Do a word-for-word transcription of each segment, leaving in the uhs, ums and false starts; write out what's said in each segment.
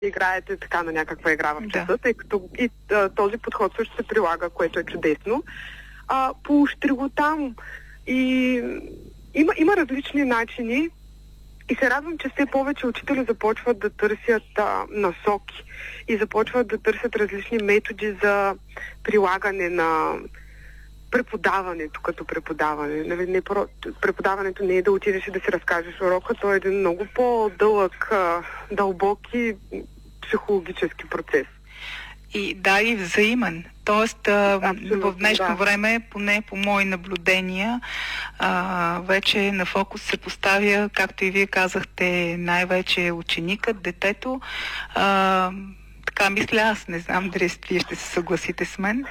играете така на някаква игра в часа, да. тъй като и а, този подход също се прилага, което е чудесно. А, поощри го там. И има, има различни начини и се радвам, че все повече учители започват да търсят а, насоки и започват да търсят различни методи за прилагане на преподаването като преподаване. Не, не, преподаването не е да отидеш и да си разкажеш урока, то е един много по-дълъг, дълбок и психологически процес. И да, и взаимен. Тоест, Абсолютно, в днешно да. време, поне по мои наблюдения, а, вече на фокус се поставя, както и вие казахте, най-вече ученикът, детето. А, така мисля, аз не знам дали вие ще се съгласите с мен.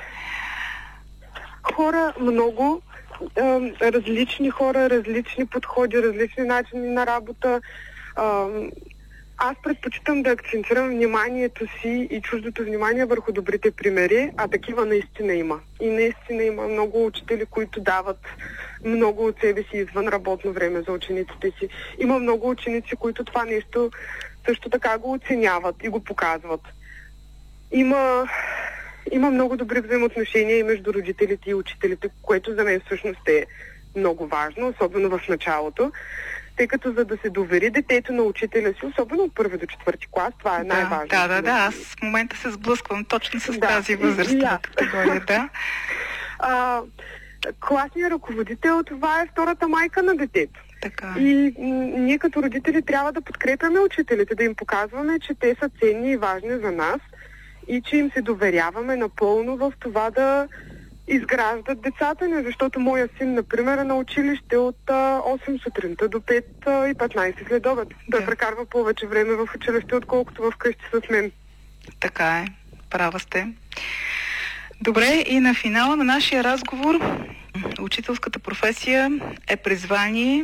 Хора много, а, различни хора, различни подходи, различни начини на работа. А, аз предпочитам да акцентирам вниманието си и чуждото внимание върху добрите примери, а такива наистина има. И наистина има много учители, които дават много от себе си извън работно време за учениците си. Има много ученици, които това нещо също така го оценяват и го показват. Има... Има много добри взаимоотношения и между родителите и учителите, което за мен всъщност е много важно, особено в началото, тъй като за да се довери детето на учителя си, особено от първи до четвърти клас, това е да, най-важно. Да, да, да. Аз в момента се сблъсквам точно с да, тази възрастова категория, да. А, класният ръководител, това е втората майка на детето. Така. И м- ние като родители трябва да подкрепяме учителите, да им показваме, че те са ценни и важни за нас, и че им се доверяваме напълно в това да изграждат децата ни, защото моя син, например, е на училище от а, осем сутринта до пет и петнайсет след обед. Да. Той прекарва повече време в училище, отколкото в къщи с мен. Така е. Права сте. Добре, и на финала на нашия разговор, учителската професия е призвание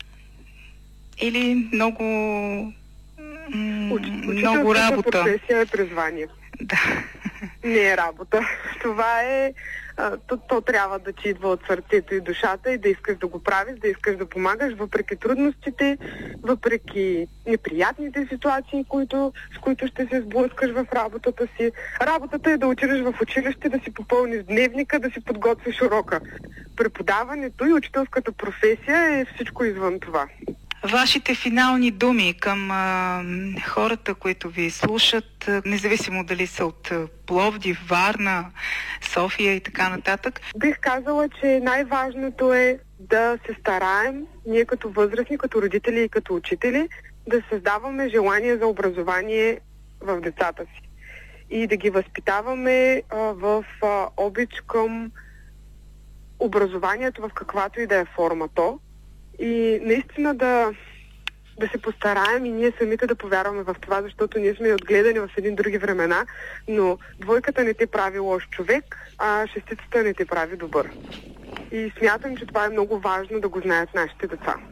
или много, м- много работа? Учителската професия е призвание. Да. Не е работа. Това е... А, то, то трябва да ти идва от сърцето и душата и да искаш да го правиш, да искаш да помагаш, въпреки трудностите, въпреки неприятните ситуации, които, с които ще се сблъскаш в работата си. Работата е да отидеш в училище, да си попълниш дневника, да си подготвиш урока. Преподаването и учителската професия е всичко извън това. Вашите финални думи към а, хората, които ви слушат, независимо дали са от Пловдив, Варна, София и така нататък? Бих казала, че най-важното е да се стараем, ние като възрастни, като родители и като учители, да създаваме желание за образование в децата си. И да ги възпитаваме а, в а, обич към образованието в каквато и да е форма то. И наистина да, да се постараем и ние самите да повярваме в това, защото ние сме отгледани в един други времена, но двойката не те прави лош човек, а шестицата не те прави добър. И смятам, че това е много важно да го знаят нашите деца.